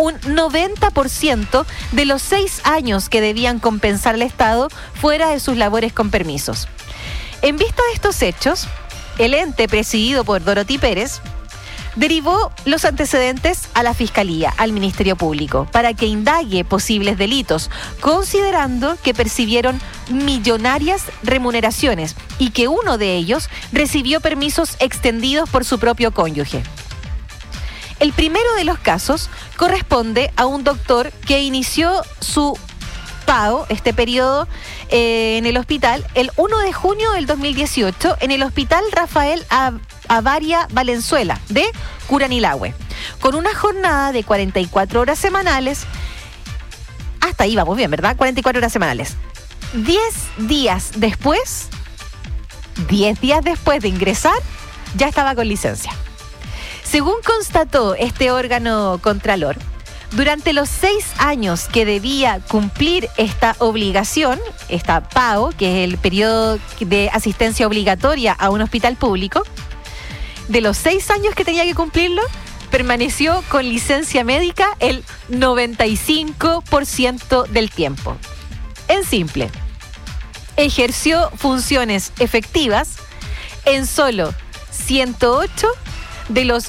un 90% de los 6 años que debían compensar al Estado fuera de sus labores con permisos. En vista de estos hechos, el ente presidido por Dorothy Pérez derivó los antecedentes a la Fiscalía, al Ministerio Público, para que indague posibles delitos, considerando que percibieron millonarias remuneraciones y que uno de ellos recibió permisos extendidos por su propio cónyuge. El primero de los casos corresponde a un doctor que inició su PAO, este periodo, en el hospital, el 1 de junio del 2018, en el Hospital Rafael Avaria Valenzuela, de Curanilahue, con una jornada de 44 horas semanales. Hasta ahí vamos bien, ¿verdad? 44 horas semanales. 10 días después de ingresar, ya estaba con licencia. Según constató este órgano contralor, durante los 6 años que debía cumplir esta obligación, esta PAO, que es el periodo de asistencia obligatoria a un hospital público, de los 6 años que tenía que cumplirlo, permaneció con licencia médica el 95% del tiempo. En simple, ejerció funciones efectivas en solo 108 de los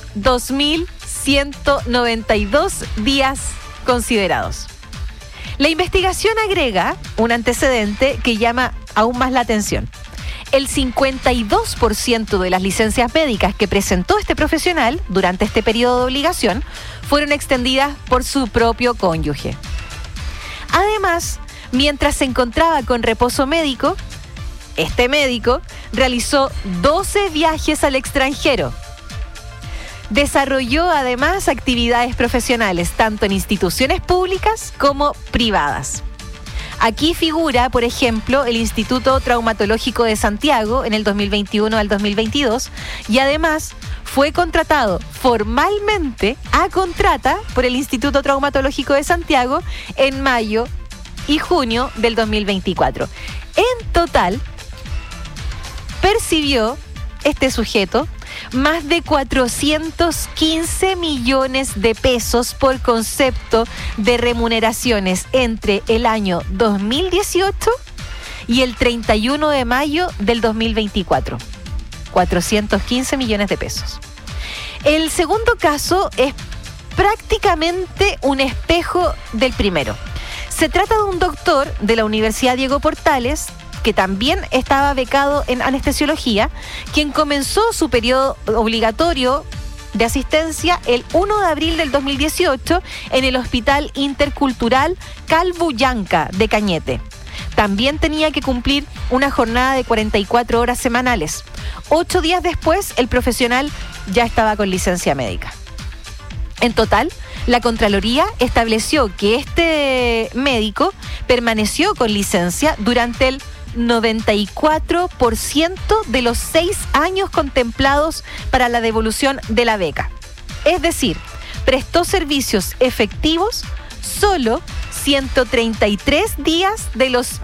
2.192 días considerados. La investigación agrega un antecedente que llama aún más la atención. El 52% de las licencias médicas que presentó este profesional durante este periodo de obligación fueron extendidas por su propio cónyuge. Además, mientras se encontraba con reposo médico, este médico realizó 12 viajes al extranjero. Desarrolló además actividades profesionales tanto en instituciones públicas como privadas. Aquí figura, por ejemplo, el Instituto Traumatológico de Santiago en el 2021 al 2022 y además fue contratado formalmente a contrata por el Instituto Traumatológico de Santiago en mayo y junio del 2024. En total, percibió este sujeto más de 415 millones de pesos por concepto de remuneraciones entre el año 2018 y el 31 de mayo del 2024. 415 millones de pesos. El segundo caso es prácticamente un espejo del primero. Se trata de un doctor de la Universidad Diego Portales, que también estaba becado en anestesiología, quien comenzó su periodo obligatorio de asistencia el 1 de abril del 2018 en el Hospital Intercultural Calbuyanca de Cañete. También tenía que cumplir una jornada de 44 horas semanales. 8 días después, el profesional ya estaba con licencia médica. En total, la Contraloría estableció que este médico permaneció con licencia durante el 94% de los 6 años contemplados para la devolución de la beca. Es decir, prestó servicios efectivos solo 133 días de los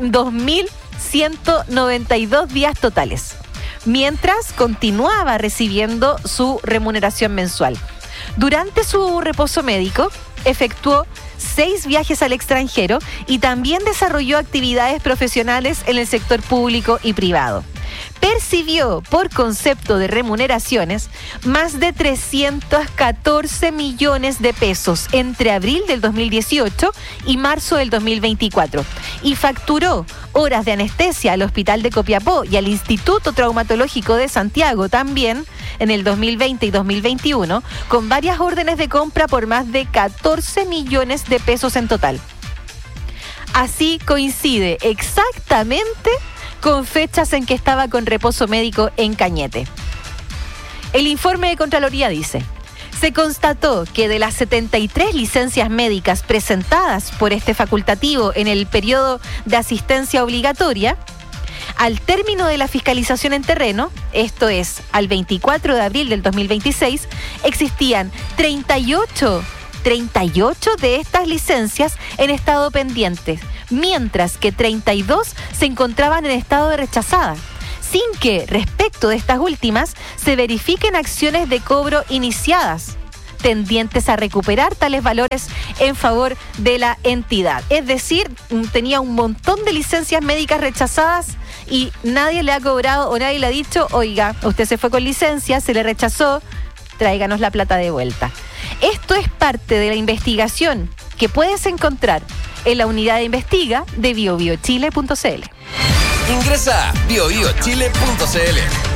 2.192 días totales, mientras continuaba recibiendo su remuneración mensual. Durante su reposo médico, efectuó 6 viajes al extranjero y también desarrolló actividades profesionales en el sector público y privado. Percibió por concepto de remuneraciones más de 314 millones de pesos entre abril del 2018 y marzo del 2024 y facturó horas de anestesia al Hospital de Copiapó y al Instituto Traumatológico de Santiago también en el 2020 y 2021 con varias órdenes de compra por más de 14 millones de pesos en total. Así coincide exactamente con fechas en que estaba con reposo médico en Cañete. El informe de Contraloría dice: se constató que de las 73 licencias médicas presentadas por este facultativo en el periodo de asistencia obligatoria, al término de la fiscalización en terreno, esto es, al 24 de abril del 2026, existían 38 de estas licencias en estado pendiente, mientras que 32 se encontraban en estado de rechazada, sin que, respecto de estas últimas, se verifiquen acciones de cobro iniciadas. tendientes a recuperar tales valores en favor de la entidad. Es decir, tenía un montón de licencias médicas rechazadas y nadie le ha cobrado o nadie le ha dicho, oiga, usted se fue con licencia, se le rechazó, tráiganos la plata de vuelta. Esto es parte de la investigación que puedes encontrar en la unidad de investiga de biobiochile.cl. Ingresa a biobiochile.cl.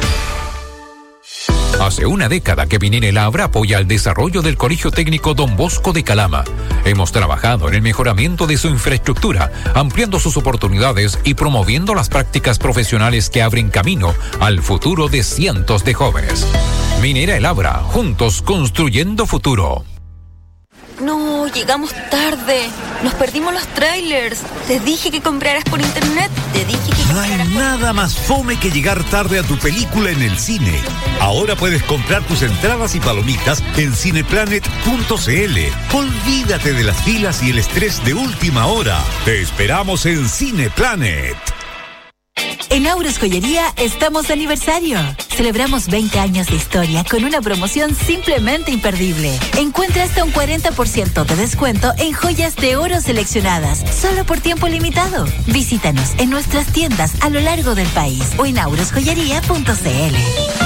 Hace una década que Minera El Abra apoya el desarrollo del Colegio Técnico Don Bosco de Calama. Hemos trabajado en el mejoramiento de su infraestructura, ampliando sus oportunidades y promoviendo las prácticas profesionales que abren camino al futuro de cientos de jóvenes. Minera El Abra, juntos construyendo futuro. No, llegamos tarde. Nos perdimos los trailers. Te dije que compraras por internet. Te dije que no hay nada más fome que llegar tarde a tu película en el cine. Ahora puedes comprar tus entradas y palomitas en cineplanet.cl. Olvídate de las filas y el estrés de última hora. Te esperamos en Cineplanet. En Auros Joyería estamos de aniversario. Celebramos 20 años de historia con una promoción simplemente imperdible. Encuentra hasta un 40% de descuento en joyas de oro seleccionadas, solo por tiempo limitado. Visítanos en nuestras tiendas a lo largo del país o en aurosjoyería.cl.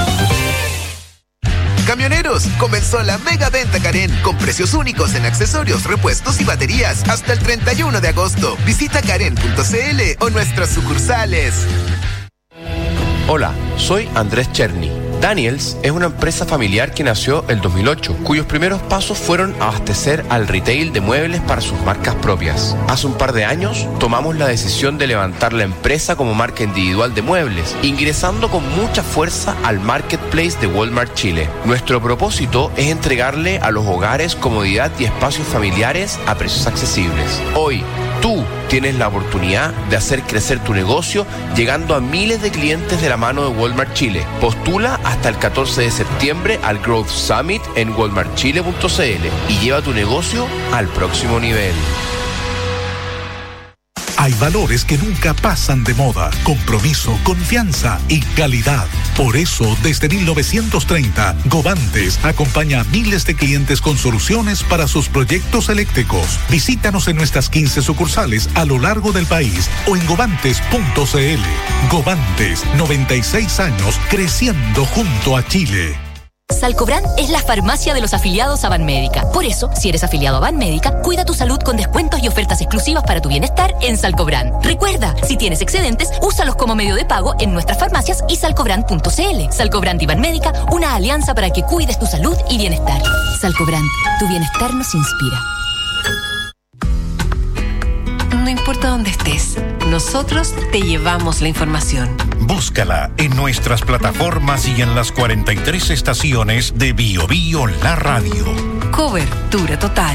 Camioneros, comenzó la mega venta Karen con precios únicos en accesorios, repuestos y baterías hasta el 31 de agosto. Visita karen.cl o nuestras sucursales. Hola, soy Andrés Cherny. Daniels es una empresa familiar que nació el 2008, cuyos primeros pasos fueron abastecer al retail de muebles para sus marcas propias. Hace un par de años tomamos la decisión de levantar la empresa como marca individual de muebles, ingresando con mucha fuerza al marketplace de Walmart Chile. Nuestro propósito es entregarle a los hogares comodidad y espacios familiares a precios accesibles. Hoy, tú tienes la oportunidad de hacer crecer tu negocio llegando a miles de clientes de la mano de Walmart Chile. Postula hasta el 14 de septiembre al Growth Summit en walmartchile.cl y lleva tu negocio al próximo nivel. Hay valores que nunca pasan de moda: compromiso, confianza y calidad. Por eso, desde 1930, Govantes acompaña a miles de clientes con soluciones para sus proyectos eléctricos. Visítanos en nuestras 15 sucursales a lo largo del país o en govantes.cl. Govantes, 96 años creciendo junto a Chile. Salcobran es la farmacia de los afiliados a Banmédica. Por eso, si eres afiliado a Banmédica, cuida tu salud con descuentos y ofertas exclusivas para tu bienestar en Salcobran. Recuerda, si tienes excedentes, úsalos como medio de pago en nuestras farmacias y salcobran.cl. Salcobran y Banmédica, una alianza para que cuides tu salud y bienestar. Salcobran, tu bienestar nos inspira. No importa dónde estés, nosotros te llevamos la información. Búscala en nuestras plataformas y en las 43 estaciones de Bio Bio La Radio. Cobertura total.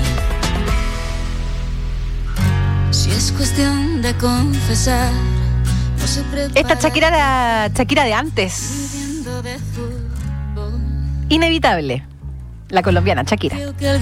Si es cuestión de confesar, no se prepara. Esta Shakira era Shakira de antes. Inevitable. La colombiana Shakira.